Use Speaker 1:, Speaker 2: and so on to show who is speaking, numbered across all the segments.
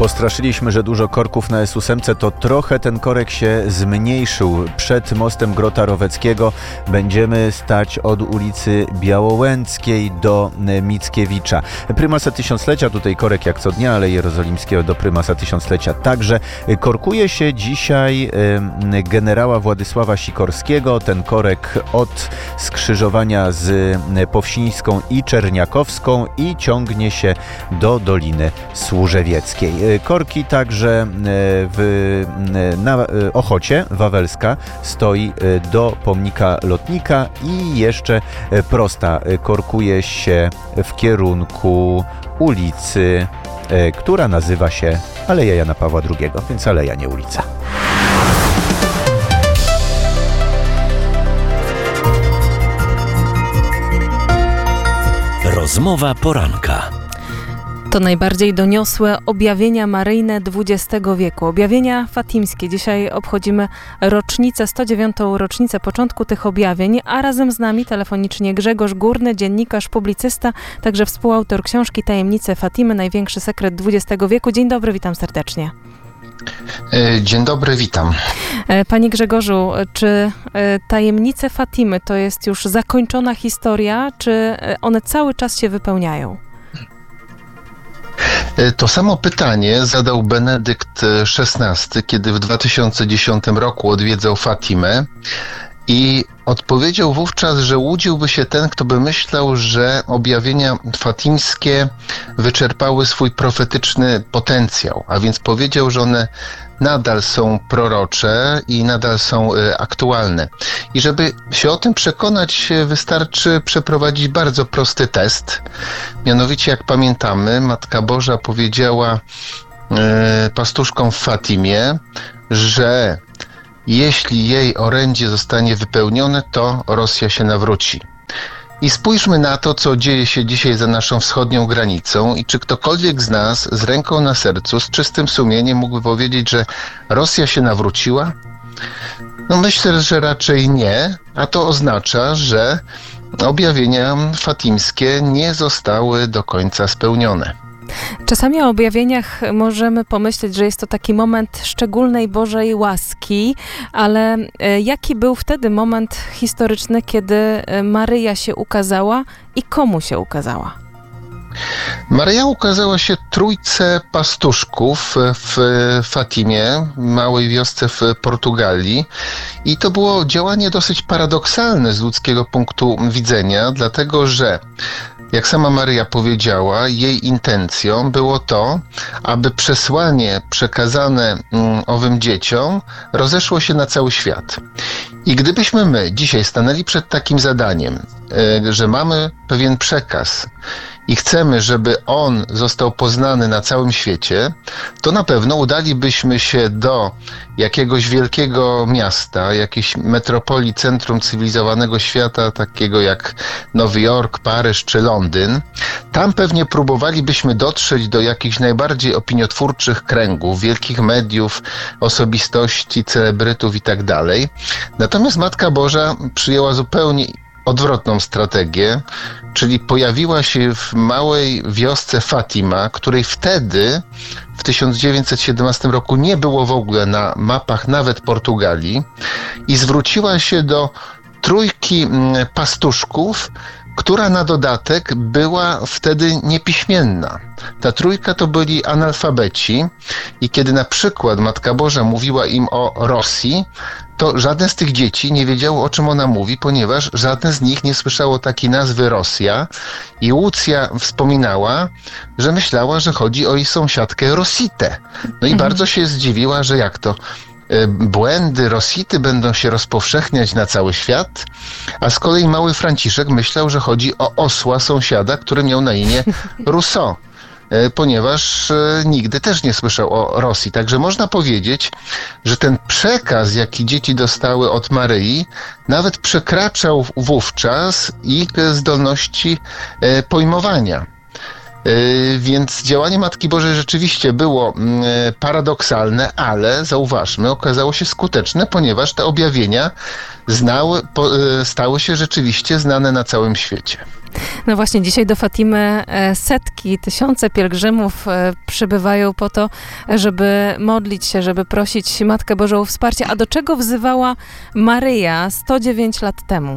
Speaker 1: Postraszyliśmy, że dużo korków na S8, to trochę ten korek się zmniejszył. Przed mostem Grota Roweckiego będziemy stać od ulicy Białołęckiej do Mickiewicza. Prymasa Tysiąclecia, tutaj korek jak co dnia, ale Jerozolimskiego do Prymasa Tysiąclecia także. Korkuje się dzisiaj generała Władysława Sikorskiego. Ten korek od skrzyżowania z Powsińską i Czerniakowską i ciągnie się do Doliny Służewieckiej. Korki także na Ochocie Wawelska stoi do pomnika lotnika i jeszcze prosta korkuje się w kierunku ulicy, która nazywa się Aleja Jana Pawła II, więc aleja, nie ulica.
Speaker 2: Rozmowa poranka.
Speaker 3: To najbardziej doniosłe objawienia maryjne XX wieku. Objawienia fatimskie. Dzisiaj obchodzimy 109. rocznicę początku tych objawień, a razem z nami telefonicznie Grzegorz Górny, dziennikarz, publicysta, także współautor książki Tajemnice Fatimy, największy sekret XX wieku. Dzień dobry, witam serdecznie.
Speaker 4: Dzień dobry, witam.
Speaker 3: Panie Grzegorzu, czy tajemnice Fatimy to jest już zakończona historia, czy one cały czas się wypełniają?
Speaker 4: To samo pytanie zadał Benedykt XVI, kiedy w 2010 roku odwiedzał Fatimę i odpowiedział wówczas, że łudziłby się ten, kto by myślał, że objawienia fatimskie wyczerpały swój profetyczny potencjał, a więc powiedział, że one nadal są prorocze i nadal są aktualne. I żeby się o tym przekonać, wystarczy przeprowadzić bardzo prosty test. Mianowicie, jak pamiętamy, Matka Boża powiedziała pastuszkom w Fatimie, że jeśli jej orędzie zostanie wypełnione, to Rosja się nawróci. I spójrzmy na to, co dzieje się dzisiaj za naszą wschodnią granicą i czy ktokolwiek z nas z ręką na sercu, z czystym sumieniem mógłby powiedzieć, że Rosja się nawróciła? No myślę, że raczej nie, a to oznacza, że objawienia fatimskie nie zostały do końca spełnione.
Speaker 3: Czasami o objawieniach możemy pomyśleć, że jest to taki moment szczególnej Bożej łaski, ale jaki był wtedy moment historyczny, kiedy Maryja się ukazała i komu się ukazała?
Speaker 4: Maryja ukazała się trójce pastuszków w Fatimie, małej wiosce w Portugalii, i to było działanie dosyć paradoksalne z ludzkiego punktu widzenia, dlatego że jak sama Maryja powiedziała, jej intencją było to, aby przesłanie przekazane owym dzieciom rozeszło się na cały świat. I gdybyśmy my dzisiaj stanęli przed takim zadaniem, że mamy pewien przekaz i chcemy, żeby on został poznany na całym świecie, to na pewno udalibyśmy się do jakiegoś wielkiego miasta, jakiejś metropolii, centrum cywilizowanego świata, takiego jak Nowy Jork, Paryż czy Londyn. Tam pewnie próbowalibyśmy dotrzeć do jakichś najbardziej opiniotwórczych kręgów, wielkich mediów, osobistości, celebrytów i tak dalej. Natomiast Matka Boża przyjęła zupełnie odwrotną strategię, czyli pojawiła się w małej wiosce Fatima, której wtedy, w 1917 roku, nie było w ogóle na mapach nawet Portugalii, i zwróciła się do trójki pastuszków, która na dodatek była wtedy niepiśmienna. Ta trójka to byli analfabeci i kiedy na przykład Matka Boża mówiła im o Rosji, to żaden z tych dzieci nie wiedziało, o czym ona mówi, ponieważ żaden z nich nie słyszało takiej nazwy Rosja, i Łucja wspominała, że myślała, że chodzi o jej sąsiadkę Rositę. No i bardzo się zdziwiła, że jak to? Błędy Rosity będą się rozpowszechniać na cały świat, a z kolei mały Franciszek myślał, że chodzi o osła sąsiada, który miał na imię Rousseau, ponieważ nigdy też nie słyszał o Rosji. Także można powiedzieć, że ten przekaz, jaki dzieci dostały od Maryi, nawet przekraczał wówczas ich zdolności pojmowania. Więc działanie Matki Bożej rzeczywiście było paradoksalne, ale zauważmy, okazało się skuteczne, ponieważ te objawienia stały się rzeczywiście znane na całym świecie.
Speaker 3: No właśnie, dzisiaj do Fatimy setki, tysiące pielgrzymów przybywają po to, żeby modlić się, żeby prosić Matkę Bożą o wsparcie. A do czego wzywała Maryja 109 lat temu?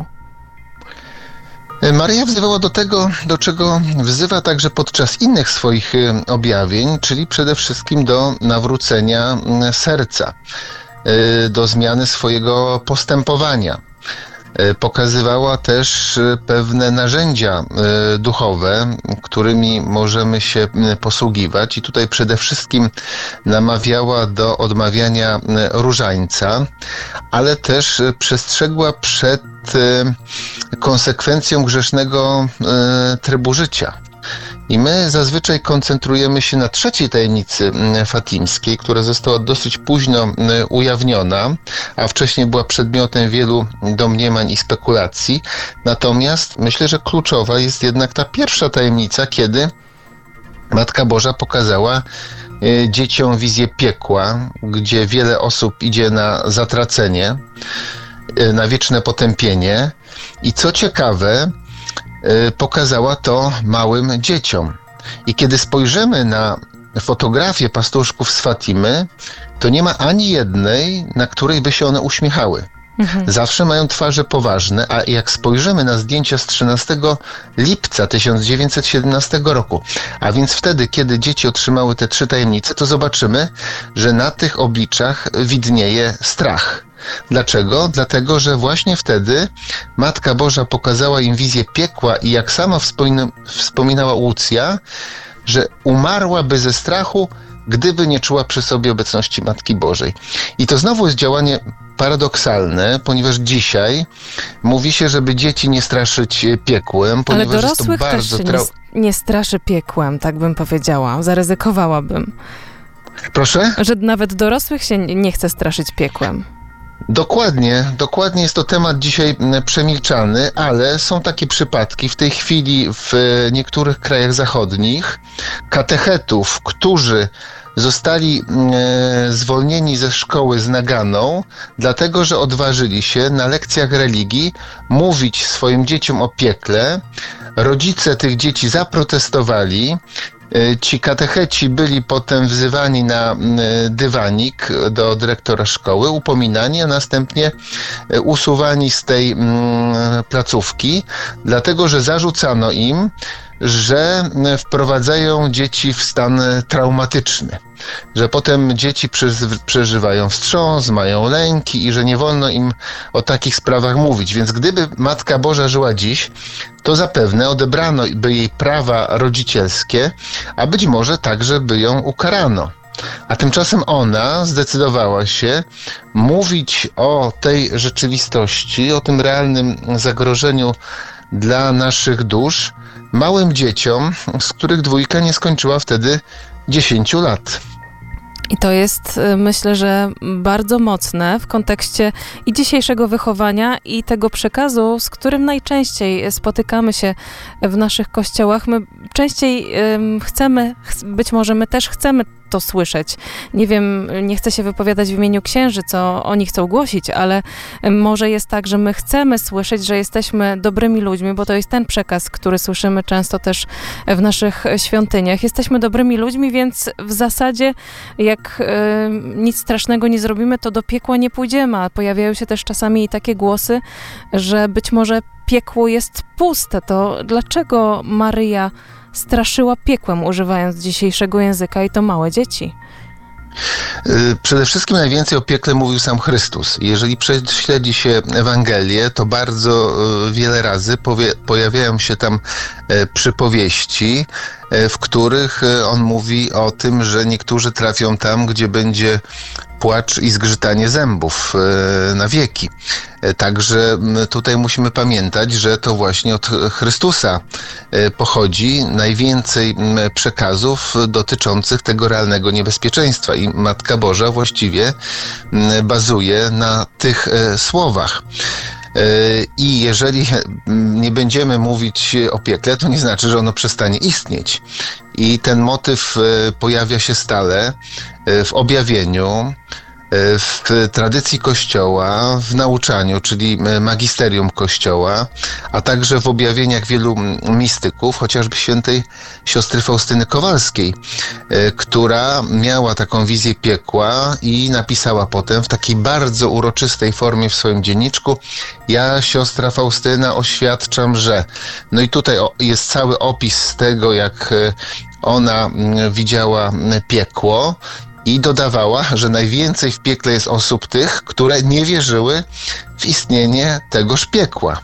Speaker 4: Maryja wzywała do tego, do czego wzywa także podczas innych swoich objawień, czyli przede wszystkim do nawrócenia serca, do zmiany swojego postępowania. Pokazywała też pewne narzędzia duchowe, którymi możemy się posługiwać i tutaj przede wszystkim namawiała do odmawiania różańca, ale też przestrzegła przed konsekwencją grzesznego trybu życia. I my zazwyczaj koncentrujemy się na trzeciej tajemnicy fatimskiej, która została dosyć późno ujawniona, a wcześniej była przedmiotem wielu domniemań i spekulacji. Natomiast myślę, że kluczowa jest jednak ta pierwsza tajemnica, kiedy Matka Boża pokazała dzieciom wizję piekła, gdzie wiele osób idzie na zatracenie, na wieczne potępienie. I co ciekawe, pokazała to małym dzieciom. I kiedy spojrzymy na fotografię pastuszków z Fatimy, to nie ma ani jednej, na której by się one uśmiechały. Zawsze mają twarze poważne, a jak spojrzymy na zdjęcia z 13 lipca 1917 roku, a więc wtedy, kiedy dzieci otrzymały te 3 tajemnice, to zobaczymy, że na tych obliczach widnieje strach. Dlaczego? Dlatego, że właśnie wtedy Matka Boża pokazała im wizję piekła i jak sama wspominała Łucja, że umarłaby ze strachu, gdyby nie czuła przy sobie obecności Matki Bożej. I to znowu jest działanie paradoksalne, ponieważ dzisiaj mówi się, żeby dzieci nie straszyć piekłem, ponieważ
Speaker 3: ale dorosłych
Speaker 4: jest to bardzo
Speaker 3: też się nie straszy piekłem, tak bym powiedziała. Zaryzykowałabym.
Speaker 4: Proszę?
Speaker 3: Że nawet dorosłych się nie chce straszyć piekłem.
Speaker 4: Dokładnie jest to temat dzisiaj przemilczany, ale są takie przypadki w tej chwili w niektórych krajach zachodnich katechetów, którzy zostali zwolnieni ze szkoły z naganą, dlatego że odważyli się na lekcjach religii mówić swoim dzieciom o piekle. Rodzice tych dzieci zaprotestowali. Ci katecheci byli potem wzywani na dywanik do dyrektora szkoły, upominani, a następnie usuwani z tej placówki, dlatego że zarzucano im, że wprowadzają dzieci w stan traumatyczny, że potem dzieci przeżywają wstrząs, mają lęki i że nie wolno im o takich sprawach mówić. Więc gdyby Matka Boża żyła dziś, to zapewne odebrano by jej prawa rodzicielskie, a być może także by ją ukarano. A tymczasem ona zdecydowała się mówić o tej rzeczywistości, o tym realnym zagrożeniu dla naszych dusz małym dzieciom, z których 2 nie skończyła wtedy 10 lat.
Speaker 3: I to jest, myślę, że bardzo mocne w kontekście i dzisiejszego wychowania, i tego przekazu, z którym najczęściej spotykamy się w naszych kościołach. My częściej chcemy, być może my też chcemy to słyszeć. Nie wiem, nie chcę się wypowiadać w imieniu księży, co oni chcą głosić, ale może jest tak, że my chcemy słyszeć, że jesteśmy dobrymi ludźmi, bo to jest ten przekaz, który słyszymy często też w naszych świątyniach. Jesteśmy dobrymi ludźmi, więc w zasadzie jak nic strasznego nie zrobimy, to do piekła nie pójdziemy. A pojawiają się też czasami takie głosy, że być może piekło jest puste. To dlaczego Maryja straszyła piekłem, używając dzisiejszego języka, i to małe dzieci?
Speaker 4: Przede wszystkim najwięcej o piekle mówił sam Chrystus. Jeżeli prześledzi się Ewangelię, to bardzo wiele razy pojawiają się tam przypowieści, w których on mówi o tym, że niektórzy trafią tam, gdzie będzie płacz i zgrzytanie zębów na wieki. Także tutaj musimy pamiętać, że to właśnie od Chrystusa pochodzi najwięcej przekazów dotyczących tego realnego niebezpieczeństwa i Matka Boża właściwie bazuje na tych słowach. I jeżeli nie będziemy mówić o piekle, to nie znaczy, że ono przestanie istnieć. I ten motyw pojawia się stale w objawieniu, w tradycji Kościoła, w nauczaniu, czyli magisterium Kościoła, a także w objawieniach wielu mistyków, chociażby świętej siostry Faustyny Kowalskiej, która miała taką wizję piekła i napisała potem w takiej bardzo uroczystej formie w swoim dzienniczku: ja, siostra Faustyna, oświadczam, że... No i tutaj jest cały opis tego, jak ona widziała piekło, i dodawała, że najwięcej w piekle jest osób tych, które nie wierzyły w istnienie tegoż piekła.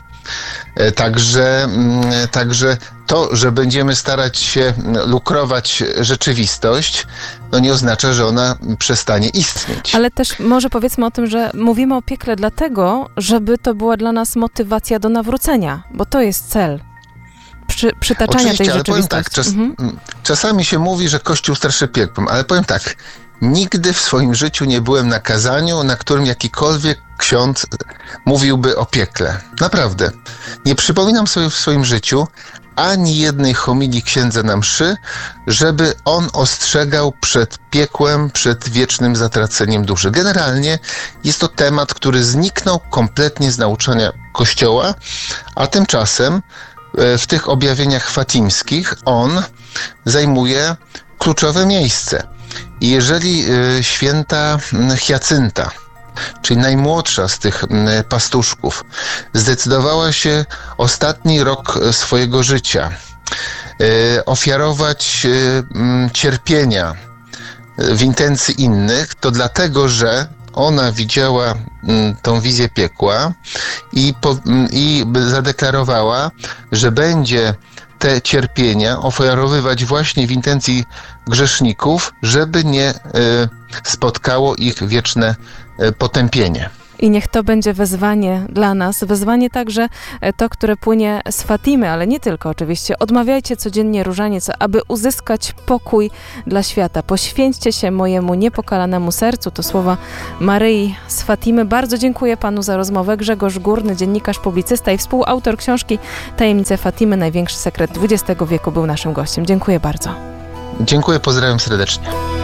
Speaker 4: Także to, że będziemy starać się lukrować rzeczywistość, no nie oznacza, że ona przestanie istnieć.
Speaker 3: Ale też może powiedzmy o tym, że mówimy o piekle dlatego, żeby to była dla nas motywacja do nawrócenia, bo to jest cel. Przytaczania
Speaker 4: oczywiście,
Speaker 3: tej
Speaker 4: ale powiem
Speaker 3: rzeczywistości.
Speaker 4: tak, czasami się mówi, że Kościół straszy piekłem, ale powiem tak, nigdy w swoim życiu nie byłem na kazaniu, na którym jakikolwiek ksiądz mówiłby o piekle. Naprawdę. Nie przypominam sobie w swoim życiu ani jednej homilii księdza na mszy, żeby on ostrzegał przed piekłem, przed wiecznym zatraceniem duszy. Generalnie jest to temat, który zniknął kompletnie z nauczania Kościoła, a tymczasem w tych objawieniach fatimskich on zajmuje kluczowe miejsce. I jeżeli święta Hiacynta, czyli najmłodsza z tych pastuszków, zdecydowała się ostatni rok swojego życia ofiarować cierpienia w intencji innych, to dlatego, że ona widziała tą wizję piekła i zadeklarowała, że będzie te cierpienia ofiarowywać właśnie w intencji grzeszników, żeby nie spotkało ich wieczne potępienie.
Speaker 3: I niech to będzie wezwanie dla nas, wezwanie także to, które płynie z Fatimy, ale nie tylko oczywiście. Odmawiajcie codziennie różaniec, aby uzyskać pokój dla świata. Poświęćcie się mojemu niepokalanemu sercu. To słowa Maryi z Fatimy. Bardzo dziękuję panu za rozmowę. Grzegorz Górny, dziennikarz, publicysta i współautor książki Tajemnice Fatimy, największy sekret XX wieku, był naszym gościem. Dziękuję bardzo.
Speaker 4: Dziękuję, pozdrawiam serdecznie.